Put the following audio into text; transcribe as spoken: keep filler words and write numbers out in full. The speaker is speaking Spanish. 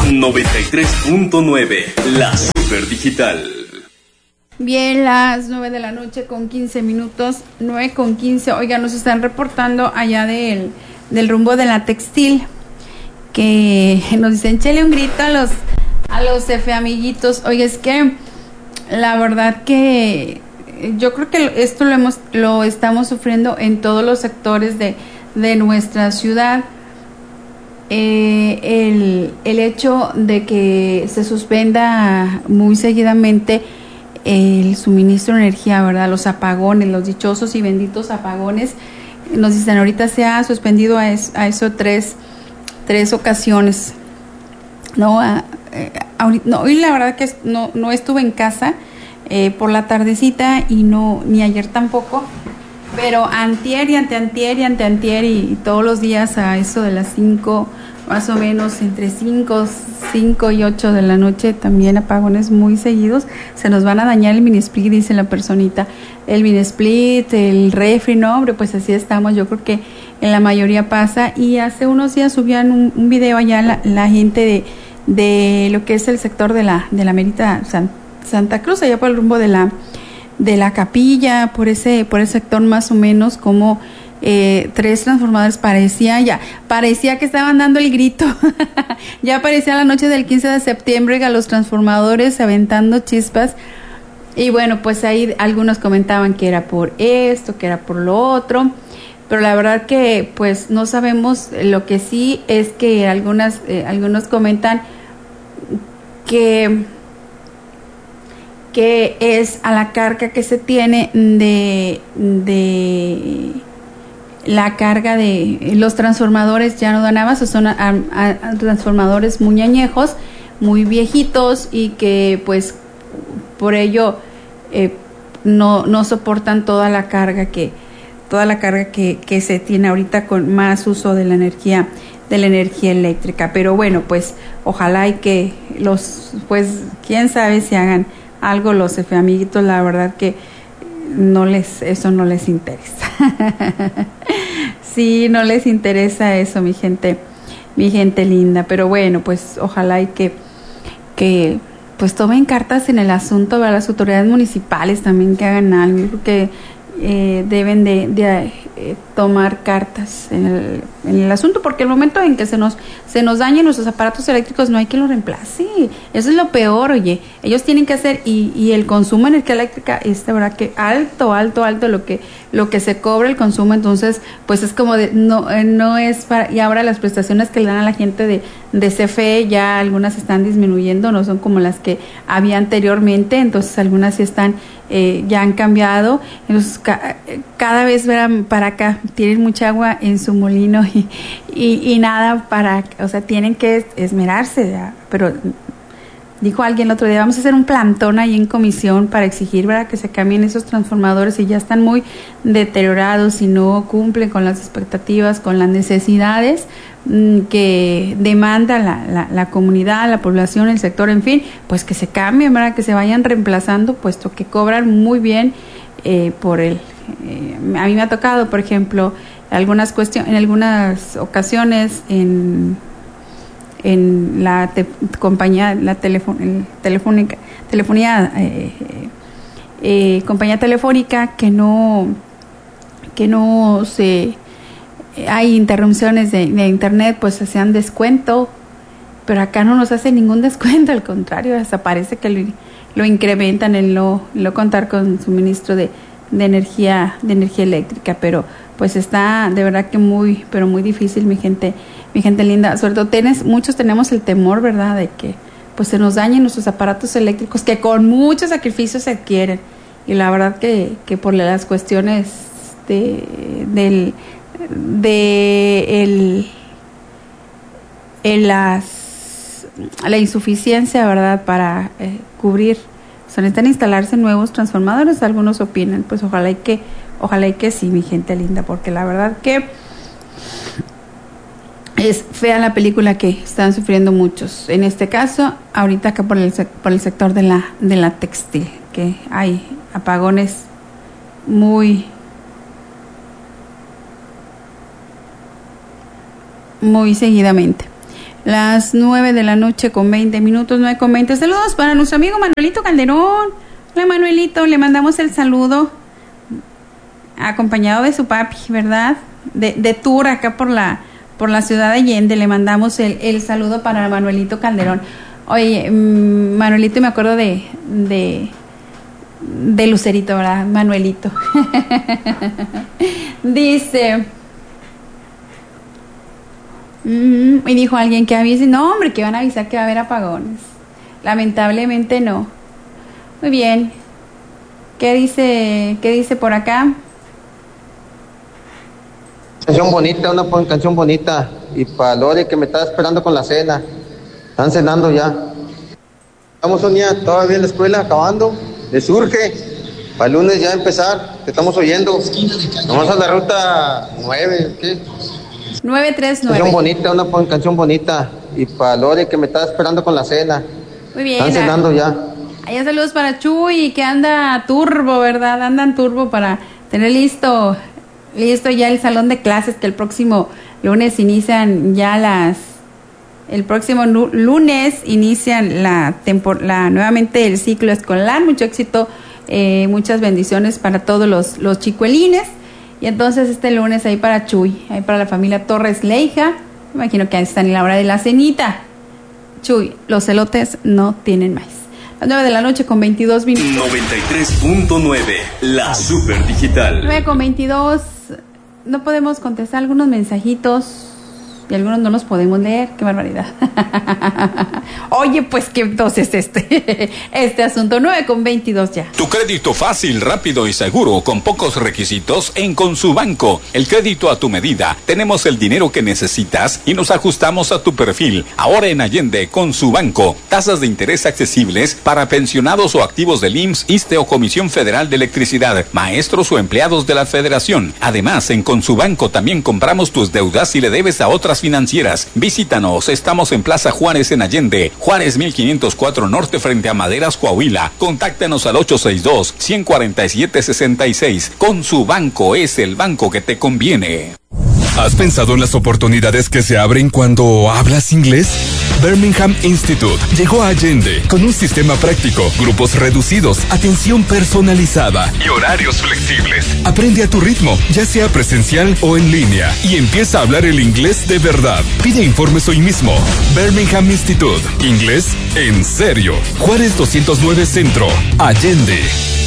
noventa y tres punto nueve, la Super Digital. Bien, las nueve de la noche con quince minutos, nueve con quince. Oiga, nos están reportando allá del, del rumbo de la textil, que nos dicen, chele un grito a los, a los F amiguitos. Oiga, es que la verdad que yo creo que esto lo hemos, lo estamos sufriendo en todos los sectores de, de nuestra ciudad. Eh, el, el hecho de que se suspenda muy seguidamente el suministro de energía, ¿verdad? Los apagones, los dichosos y benditos apagones, nos dicen ahorita se ha suspendido a, es, a eso tres, tres ocasiones, ¿no? A, eh, ahorita, no, hoy la verdad que no, no estuve en casa eh, por la tardecita y no, ni ayer tampoco, pero antier y anteantier y anteantier y, y todos los días a eso de las cinco, más o menos entre cinco, cinco y ocho de la noche, también apagones muy seguidos. Se nos van a dañar el mini split, dice la personita. El mini split, el refri, no, hombre, pues así estamos. Yo creo que en la mayoría pasa. Y hace unos días subían un, un video allá la, la gente de, de lo que es el sector de la, de la Merita San, Santa Cruz, allá por el rumbo de la, de la Capilla, por ese, por el sector más o menos, como Eh, tres transformadores, parecía ya, parecía que estaban dando el grito. Ya parecía la noche del quince de septiembre a los transformadores aventando chispas. Y bueno, pues ahí algunos comentaban que era por esto, que era por lo otro, pero la verdad que pues no sabemos. Lo que sí es que algunas eh, algunos comentan que que es a la carga que se tiene de de la carga de los transformadores. Ya no dan abasto, son a, a, a transformadores muy añejos, muy viejitos, y que pues por ello eh, no, no soportan toda la carga que toda la carga que, que se tiene ahorita con más uso de la energía de la energía eléctrica. Pero bueno, pues ojalá y que los, pues quién sabe si hagan algo los F amiguitos. La verdad que no les, eso no les interesa. Sí, no les interesa eso, mi gente, mi gente linda. Pero bueno, pues ojalá y que, que pues tomen cartas en el asunto, ¿verdad? Las autoridades municipales también que hagan algo. Yo creo que eh, deben de, de eh, tomar cartas en el, en el asunto, porque el momento en que se nos se nos dañen nuestros aparatos eléctricos no hay quien los reemplace. Eso es lo peor. Oye, ellos tienen que hacer, y, y el consumo de energía eléctrica es de verdad que alto, alto, alto lo que lo que se cobra el consumo. Entonces pues es como de no eh, no es para, y ahora las prestaciones que le dan a la gente de, de C F E ya algunas están disminuyendo, no son como las que había anteriormente. Entonces algunas sí están eh, ya han cambiado. Entonces ca, cada vez verán para acá tienen mucha agua en su molino y, y, y nada para, o sea, tienen que esmerarse, ¿verdad? Pero dijo alguien el otro día, vamos a hacer un plantón ahí en comisión para exigir, ¿verdad?, que se cambien esos transformadores, y ya están muy deteriorados y no cumplen con las expectativas, con las necesidades mmm, que demanda la, la, la comunidad, la población, el sector, en fin, pues que se cambien, ¿verdad?, que se vayan reemplazando, puesto que cobran muy bien eh, por el eh, a mí me ha tocado, por ejemplo, algunas cuestiones, en algunas ocasiones en en la te, compañía la telefon, el, telefónica telefonía eh, eh, compañía telefónica que no que no se hay interrupciones de, de internet, pues se hacían descuento, pero acá no nos hace ningún descuento, al contrario, hasta parece que lo, lo incrementan en no lo contar con suministro de de energía de energía eléctrica. Pero pues está de verdad que muy pero muy difícil, mi gente mi gente linda. Sobre todo tenés, muchos tenemos el temor, verdad, de que pues se nos dañen nuestros aparatos eléctricos, que con mucho sacrificio se adquieren, y la verdad que que por las cuestiones de del de el, el las la insuficiencia, verdad, para eh, cubrir. O sea, necesitan instalarse nuevos transformadores. Algunos opinan, pues ojalá y que, ojalá y que sí, mi gente linda, porque la verdad que es fea la película que están sufriendo muchos. En este caso, ahorita acá por el por el sector de la de la textil, que hay apagones muy muy seguidamente. Las nueve de la noche con veinte minutos, nueve con veinte. Saludos para nuestro amigo Manuelito Calderón. Hola Manuelito, le mandamos el saludo acompañado de su papi, ¿verdad? De, de tour acá por la por la ciudad de Allende. Le mandamos el, el saludo para Manuelito Calderón. Oye, mmm, Manuelito, me acuerdo de de de Lucerito, ¿verdad? Manuelito. Dice, mmm, y dijo alguien que avise, no hombre, que van a avisar que va a haber apagones. Lamentablemente no. Muy bien. ¿Qué dice, qué dice por acá? Canción bonita, una canción bonita. Y para Lore, que me está esperando con la cena. Están cenando ya. Estamos un día todavía en la escuela, acabando. Les surge para el lunes ya empezar. Te estamos oyendo. Vamos a la ruta nueve, ¿qué? nueve tres nueve. Canción bonita, una canción bonita. Y para Lore, que me está esperando con la cena. Muy bien. Están cenando ya. Allá saludos para Chuy, que anda turbo, ¿verdad? Andan turbo para tener listo, listo ya el salón de clases, que el próximo lunes inician ya las, el próximo lunes inician la tempor, la nuevamente el ciclo escolar. Mucho éxito, eh, muchas bendiciones para todos los, los chicuelines. Y entonces este lunes ahí para Chuy, ahí para la familia Torres Leija, me imagino que están en la hora de la cenita. Chuy, los elotes no tienen maíz. Las nueve de la noche con veintidós minutos. noventa y tres punto nueve, la super digital. nueve con veintidós. No podemos contestar algunos mensajitos y algunos no los podemos leer. Qué barbaridad. Oye, pues qué entonces este este asunto. Nueve con veintidós ya. Tu crédito fácil, rápido y seguro, con pocos requisitos en Consubanco. El crédito a tu medida. Tenemos el dinero que necesitas y nos ajustamos a tu perfil. Ahora en Allende, Consubanco. Tasas de interés accesibles para pensionados o activos del I M S S, ISSSTE o Comisión Federal de Electricidad, maestros o empleados de la Federación. Además, en Consubanco también compramos tus deudas si le debes a otras financieras. Visítanos, estamos en Plaza Juárez en Allende, Juárez mil quinientos cuatro Norte frente a Maderas, Coahuila. Contáctanos al ocho seis dos, uno cuatro siete, seis seis. Consubanco es el banco que te conviene. ¿Has pensado en las oportunidades que se abren cuando hablas inglés? Birmingham Institute llegó a Allende con un sistema práctico, grupos reducidos, atención personalizada y horarios flexibles. Aprende a tu ritmo, ya sea presencial o en línea, y empieza a hablar el inglés de verdad. Pide informes hoy mismo. Birmingham Institute, inglés en serio. Juárez doscientos nueve Centro, Allende.